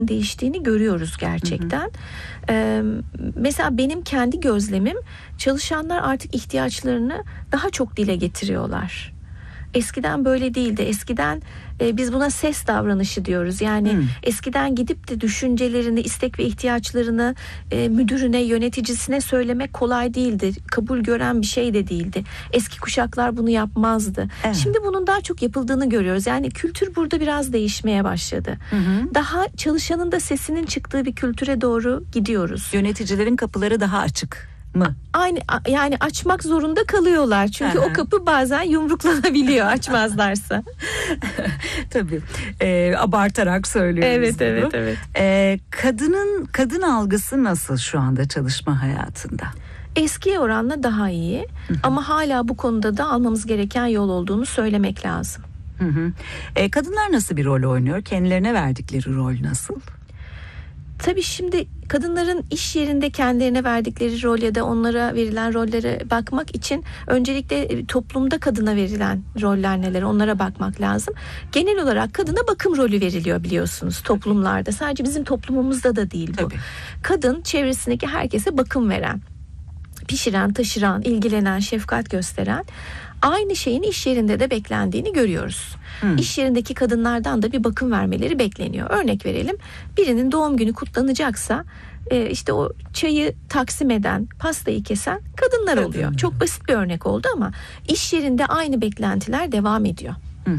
değiştiğini görüyoruz gerçekten. Mesela benim kendi gözlemim, çalışanlar artık ihtiyaçlarını daha çok dile getiriyorlar. Eskiden böyle değildi. Eskiden biz buna ses davranışı diyoruz. Yani eskiden gidip de düşüncelerini, istek ve ihtiyaçlarını müdürüne, yöneticisine söylemek kolay değildi. Kabul gören bir şey de değildi. Eski kuşaklar bunu yapmazdı. Evet. Şimdi bunun daha çok yapıldığını görüyoruz. Yani kültür burada biraz değişmeye başladı. Daha çalışanın da sesinin çıktığı bir kültüre doğru gidiyoruz. Yöneticilerin kapıları daha açık mı? Aynı, yani açmak zorunda kalıyorlar. Çünkü o kapı bazen yumruklanabiliyor açmazlarsa. Tabii. Abartarak söylüyoruz. Evet. Kadın algısı nasıl şu anda çalışma hayatında? Eskiye oranla daha iyi. Ama hala bu konuda da almamız gereken yol olduğunu söylemek lazım. Kadınlar nasıl bir rol oynuyor? Kendilerine verdikleri rol nasıl? Tabii şimdi kadınların iş yerinde kendilerine verdikleri rol ya da onlara verilen rollere bakmak için öncelikle toplumda kadına verilen roller neler, onlara bakmak lazım. Genel olarak kadına bakım rolü veriliyor biliyorsunuz toplumlarda. Sadece bizim toplumumuzda da değil bu. Tabii. Kadın çevresindeki herkese bakım veren, pişiren, taşıran, ilgilenen, şefkat gösteren, aynı şeyin iş yerinde de beklendiğini görüyoruz. İş yerindeki kadınlardan da bir bakım vermeleri bekleniyor. Örnek verelim, birinin doğum günü kutlanacaksa işte o çayı taksim eden, pastayı kesen kadınlar oluyor. Çok basit bir örnek oldu ama iş yerinde aynı beklentiler devam ediyor.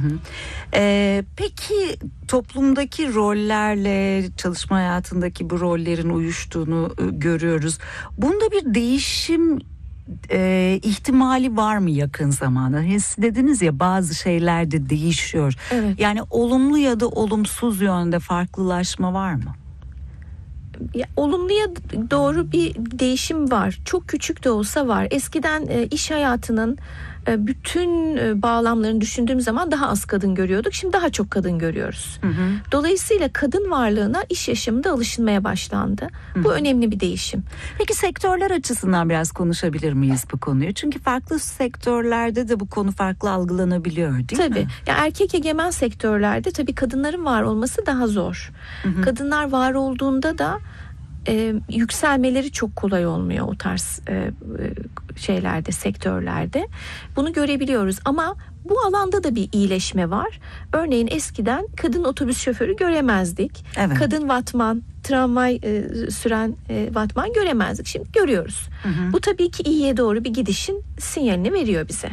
Peki toplumdaki rollerle çalışma hayatındaki bu rollerin uyuştuğunu görüyoruz. Bunda bir değişim ihtimali var mı yakın zamanda? Siz dediniz ya, bazı şeyler de değişiyor. Evet. Yani olumlu ya da olumsuz yönde farklılaşma var mı? Ya, olumluya doğru bir değişim var. Çok küçük de olsa var. Eskiden iş hayatının bütün bağlamlarını düşündüğüm zaman daha az kadın görüyorduk. Şimdi daha çok kadın görüyoruz. Dolayısıyla kadın varlığına iş yaşamında alışılmaya başlandı. Bu önemli bir değişim. Peki sektörler açısından biraz konuşabilir miyiz bu konuyu? Çünkü farklı sektörlerde de bu konu farklı algılanabiliyor, değil mi? Tabii. Ya, erkek egemen sektörlerde tabii kadınların var olması daha zor. Kadınlar var olduğunda da yükselmeleri çok kolay olmuyor o tarz şeylerde, sektörlerde. Bunu görebiliyoruz ama bu alanda da bir iyileşme var. Örneğin eskiden kadın otobüs şoförü göremezdik. Evet. Kadın vatman, tramvay süren vatman göremezdik. Şimdi görüyoruz. Bu tabii ki iyiye doğru bir gidişin sinyalini veriyor bize.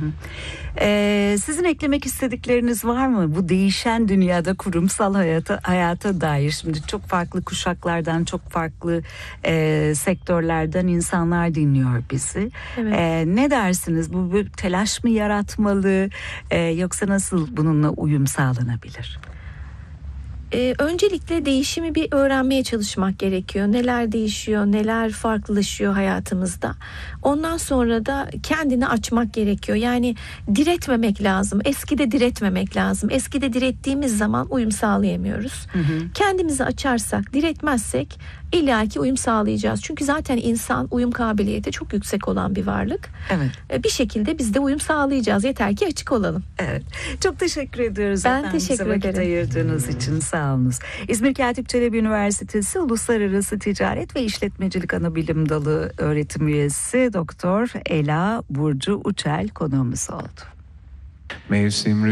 Sizin eklemek istedikleriniz var mı? Bu değişen dünyada kurumsal hayata dair. Şimdi çok farklı kuşaklardan, çok farklı sektörlerden insanlar dinliyor bizi. Evet. Ne dersiniz? Bu bir telaş mı yaratmalı? Yoksa nasıl bununla uyum sağlanabilir? Öncelikle değişimi bir öğrenmeye çalışmak gerekiyor. Neler değişiyor, neler farklılaşıyor hayatımızda. Ondan sonra da kendini açmak gerekiyor. Yani diretmemek lazım. Eskide diretmemek lazım. Eskide direttiğimiz zaman uyum sağlayamıyoruz. Kendimizi açarsak, diretmezsek illaki uyum sağlayacağız. Çünkü zaten insan uyum kabiliyeti çok yüksek olan bir varlık. Evet. Bir şekilde biz de uyum sağlayacağız. Yeter ki açık olalım. Evet. Çok teşekkür ediyoruz. Ben teşekkür ederim. Vakit ayırdığınız için sağ olunuz. İzmir Katip Çelebi Üniversitesi Uluslararası Ticaret ve İşletmecilik Anabilim Dalı öğretim üyesi Doktor Ela Burcu Uçel konuğumuz oldu. Mevsim